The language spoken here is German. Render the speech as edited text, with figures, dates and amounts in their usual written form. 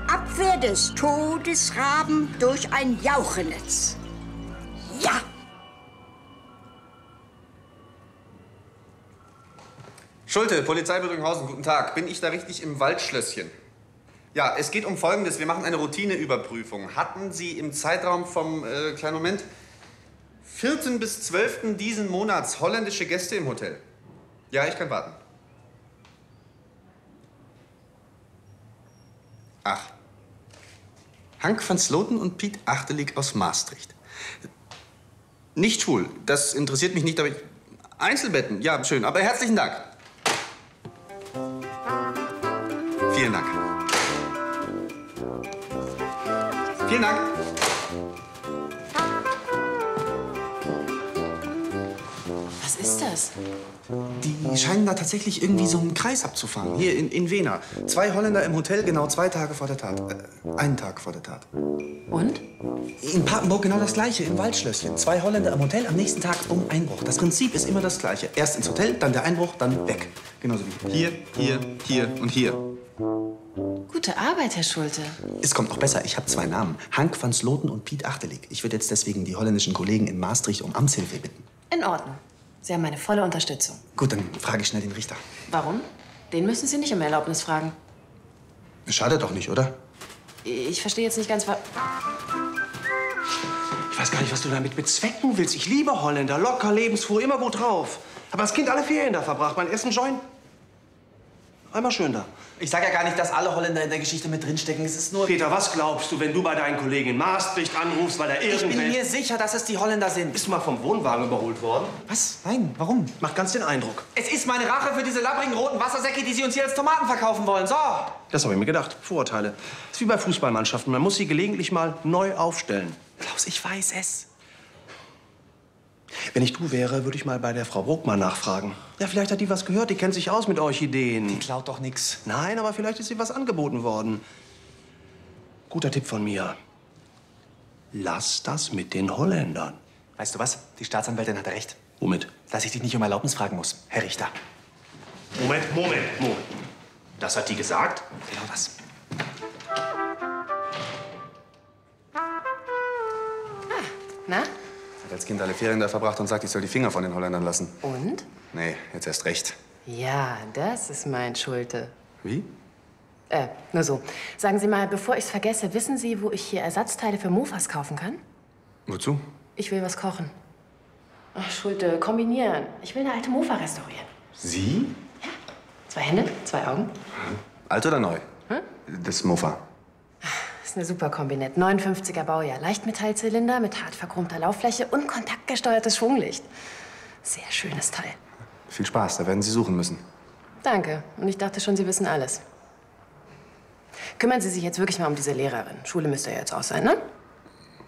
Abwehr des Todesraben durch ein Jauchenetz. Ja! Schulte, Polizei Bödringhausen, guten Tag. Bin ich da richtig im Waldschlösschen? Ja, es geht um Folgendes. Wir machen eine Routineüberprüfung. Hatten Sie im Zeitraum vom, kleinen Moment, 4. bis 12. diesen Monats holländische Gäste im Hotel? Ja, ich kann warten. Ach. Hank van Sloten und Piet Achterliek aus Maastricht. Nicht schwul, das interessiert mich nicht, aber Einzelbetten, ja, schön, aber herzlichen Dank. Vielen Dank. Vielen Dank. Was ist das? Die scheinen da tatsächlich irgendwie so einen Kreis abzufahren. Hier in Wena. 2 Holländer im Hotel, genau 2 Tage vor der Tat. Einen Tag vor der Tat. Und? In Papenburg genau das Gleiche, im Waldschlösschen. 2 Holländer im Hotel, am nächsten Tag um Einbruch. Das Prinzip ist immer das Gleiche. Erst ins Hotel, dann der Einbruch, dann weg. Genauso wie hier und hier. Gute Arbeit, Herr Schulte. Es kommt noch besser. Ich habe 2 Namen. Hank van Sloten und Piet Achterliek. Ich würde jetzt deswegen die holländischen Kollegen in Maastricht um Amtshilfe bitten. In Ordnung. Sie haben meine volle Unterstützung. Gut, dann frage ich schnell den Richter. Warum? Den müssen Sie nicht um Erlaubnis fragen. Schadet doch nicht, oder? Ich verstehe jetzt nicht ganz, was... Ich weiß gar nicht, was du damit bezwecken willst. Ich liebe Holländer, locker, lebensfroh, immer gut drauf. Aber das Kind alle Ferien da verbracht. Mein ersten Joint. Einmal schön da. Ich sage ja gar nicht, dass alle Holländer in der Geschichte mit drinstecken. Es ist nur... Peter, was glaubst du, wenn du bei deinen Kollegen in Maastricht anrufst, weil da Ich irgendwelche... bin mir sicher, dass es die Holländer sind. Bist du mal vom Wohnwagen überholt worden? Was? Nein, warum? Macht ganz den Eindruck. Es ist meine Rache für diese labbrigen roten Wassersäcke, die Sie uns hier als Tomaten verkaufen wollen. So! Das habe ich mir gedacht. Vorurteile. Das ist wie bei Fußballmannschaften. Man muss sie gelegentlich mal neu aufstellen. Klaus, ich weiß es. Wenn ich du wäre, würde ich mal bei der Frau Bruckmann nachfragen. Ja, vielleicht hat die was gehört. Die kennt sich aus mit Orchideen. Die klaut doch nix. Nein, aber vielleicht ist ihr was angeboten worden. Guter Tipp von mir. Lass das mit den Holländern. Weißt du was? Die Staatsanwältin hatte recht. Womit? Dass ich dich nicht um Erlaubnis fragen muss, Herr Richter. Moment. Das hat die gesagt? Genau das. Na? Hat als Kind alle Ferien da verbracht und sagt, ich soll die Finger von den Holländern lassen. Und? Nee, jetzt erst recht. Ja, das ist mein Schulte. Wie? Nur so. Sagen Sie mal, bevor ich's vergesse, wissen Sie, wo ich hier Ersatzteile für Mofas kaufen kann? Wozu? Ich will was kochen. Ach, Schulte, kombinieren. Ich will eine alte Mofa restaurieren. Sie? 2 Hände, 2 Augen. Alt oder neu? Hm? Das Mofa. Das ist eine super Kombinett. 59er Baujahr. Leichtmetallzylinder mit hart verchromter Lauffläche und kontaktgesteuertes Schwunglicht. Sehr schönes Teil. Viel Spaß, da werden Sie suchen müssen. Danke. Und ich dachte schon, Sie wissen alles. Kümmern Sie sich jetzt wirklich mal um diese Lehrerin. Schule müsste ja jetzt aus sein, ne?